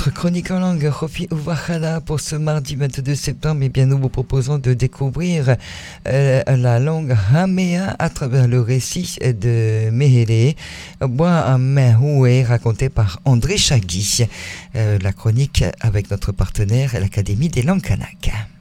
notre chronique en langue Rofi Ouahada pour ce mardi 22 septembre. Eh bien, nous vous proposons de découvrir la langue Hamea à travers le récit de Mehele, Bois Mehoué, raconté par André Chagui. La chronique avec notre partenaire, l'Académie des langues kanak.